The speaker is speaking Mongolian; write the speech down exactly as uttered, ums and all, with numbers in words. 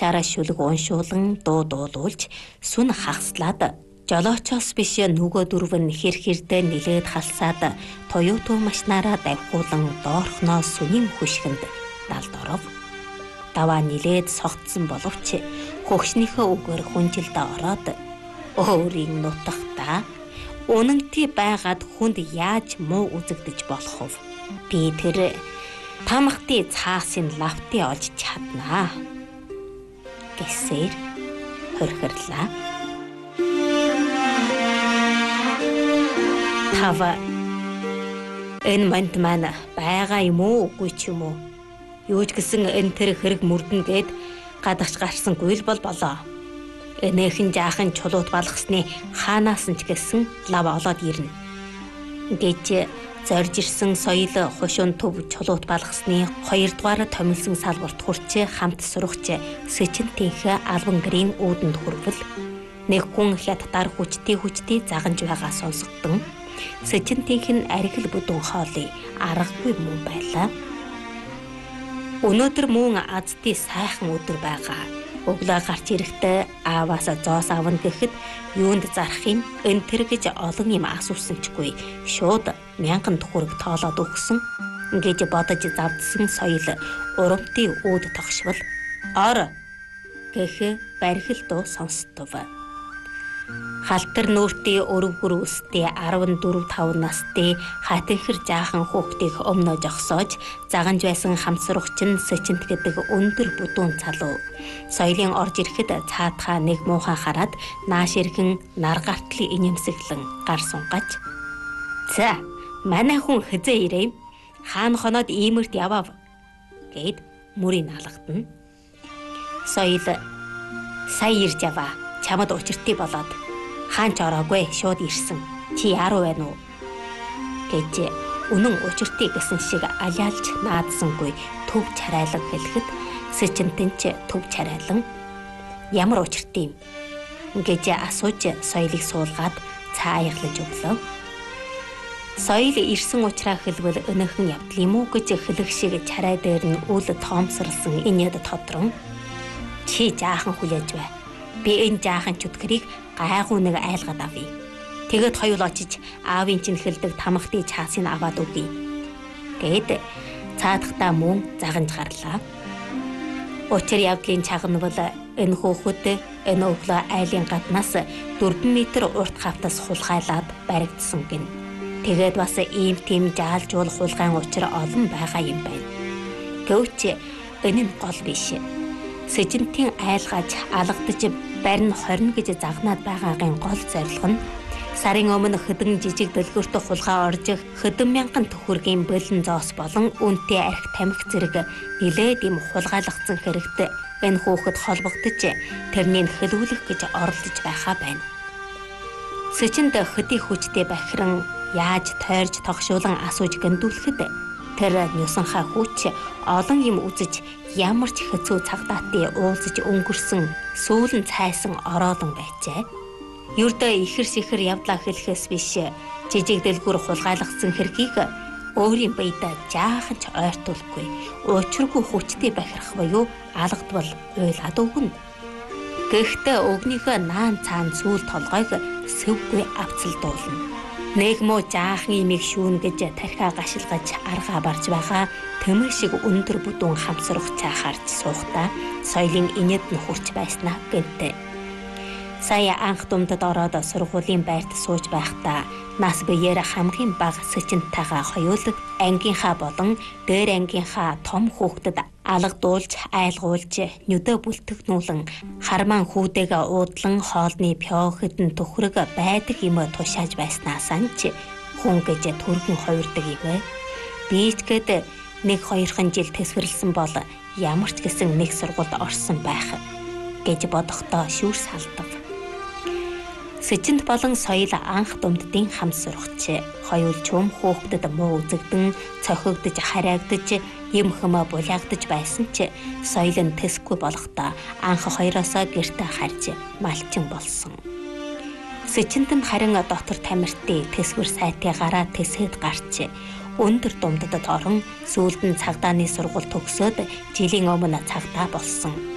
ачаараа шүлэг уншуулан дуу дуулуулж сүн хагаслаад жолоочоос биш нөгөө дөрөв нь хэр хэрдээ нилээд халсаад Toyota машинаараа давхуулан доорхноо сүнийн хөшгөнд далд оров. Даваа нилээд согтсон боловч хөгшнийхөө үгээр хүнжилд ороод өөрийн нутагтаа үнэнтэй байгаад хүнд яаж муу үзэгдэж болох вэ? Би тэр тамхты цаасын лавтыг олж чаднаа гэсээр хорхирлаа. Тава энэ манд маань байгаа юм уу үгүй ч юм уу? Юу ч гэсэн энэ тэр хэрэг мөрдөн гээд гадагч гарсангүй л бол болоо. Энэхэн жаахан чулуут балгасны хаанаас нь ч гэсэн лав олоод ирнэ гэж зорж ирсэн соёл хошуун төв чулуут балгасны хоёрдугаар томилсон салбарт хурц хамт сурагч Сэчинтийнх албан гэрийн үүдэнд хүрвэл нэг хүн хятадаар хүчтэй хүчтэй загнаж байгаа сонсгодон Сэчинтийнх нь архил бүдүүн хоолыг аргагүй мөн байлаа. Өнөөдөр мөн азтын сайхан өдөр байгаа. Өглөө гарч ирэхдээ ааваас зоос авна гэхэд юунд зарах юм энэ тэр гэж олон юм асуусанчгүй шууд мянган төгрөг тоолоод өгсөн гэж бодож завдсан соёл урамтын үүд тогшвол ор гэх бархил дуу сонстов. Халтар нүүртийн өрөвгөр үстэй дөрвөн таван настай хатинхэр жаахан хүүхдийг өмнө жогсоож заганж байсан хамсрагч нь Сэчинт гэдэг өндөр бүдүүн залуу. Соёлын орж ирэхэд цаатхаа нэг муухан хараад нааш иргэн нар гартлын инэмсэглэн гар сунгаж "За, манай хүн хизээ ирэв. Хаан хоноод иймэрт явав" гэд мөрийг алгадна. Соёл "Сая ирж яваа. Чамд учиртай болоод хаан ч ороогүй шууд ирсэн. Чи яруу байна уу?" гэж үнэн учиртай гэсэн шиг алиалж наадсангүй төв чарайлан хэлэхэд Сэчинтэн ч төв чарайлан "Ямар учиртай юм?" гэж асууж соёлыг суулгаад цааялж өглөө. Соёл ирсэн уучраа хэлбэл өнөөхөн явдал юм уу гэж хэлэх шиг чарай дээр нь үл тоомсорлсон инээд тодрон "Чи жаахан хүлээж бай. Би энэ жаахан чөтгөрийг гайгүй нэг айлгаад авъя. Тэгэд хоёул очиж аавын чинь хэлдэг тамхтын чаасыг аваад өгье" гэд цаадахтаа мөн загнаж гарлаа. Учир явдлын чагнавал энэ хөөхөд энэ өглөө айлын гаднаас дөрвөн метр урт хавтас хулгайлаад баригдсан гин. Тэгээд бас ийм тийм жаалжуул хулгайн учир олон байгаа юм байна. Гэвч энэ нь гол биш. Сэчинтийн айлгаж алгадж барин хорно гэж загнаад байгаагийн гол зорилго нь сарын өмнө хэдэн жижиг дэлгүүрт хулгай орж хэдэн мянган төгрөгийн болон зоос болон үнэтэй арх тамхи зэрэг нилээд юм хулгайлгцсан хэрэгт энэ хүүхэд холбогдож тэрнийг хэлүүлэх гэж оролдож байхаа байна. Сэчинд хэдий хүчтэй бахиран яаж тойрж тогшуулан асууж гэмдүүлэхэд тэр нюсанхаа хүч олон юм үзэж ямар ч хэцүү цагдаатай уулзаж өнгөрсөн сүүлэн цайсан ороолон байжээ. Юрдэ ихэр сихэр явдлаа хэлэхээс биш жижиг дэлгүүр хулгайлгсан хэргийг өөрийн биедээ жаахан ч ойртуулгүй учиргүй хүчтэй бахирах буюу алгадвал уйлаад өгнө. Гэхдээ өгнийхөө наан цаан сүүл толгойг сэвгүй авцалдуулна. Нэг муу жаахан имийг шүүн гэж тархиа гашилгаж аргаа барж байгаа төмөр шиг өндөр бүдүүн хамсрагчаа харж суухтаа соёлын инээд нь хурч байснаа гэнтэ. Сая анх думдад ороод сургуулийн байрт сууж байхдаа нас биеэр хамгийн бага Сэчинтайгаа хоёул ангийнхаа болон дээр ангийнхаа том хүүхдэд алгадуулж айлгуулж нүдэ бүлтгнүүлэн хармаан хүүдээгээ уудлан хоолны пё хэдэн төхрөг байдаг юм тушааж байснаас анч хүн гэж төргөн хувирдаг юм. Биичгээд нэг хоёрхан жил тэсвэрлсэн бол ямар ч гэсэн нэг сургуульд орсон байх гэж бодохдоо шүүр салдав. Сэчинт болон соёл анх думддын хам сурагч хоёул чөм хөөхдөд муу үзэгдэн цохигдож харагдаж юм хэмээ булаагдаж байсан ч соёл нь тэсгүй болохдоо анх хоёроосоо гэртээ харж малчин болсон. Сэчинт нь харин дотор тамиртын тэсвэр сайтыг гараа тэсэд гарч өндөр думддад орон сүүлд нь цагдааны сургууль төгсөөд жилийн өмнө цагдаа болсон.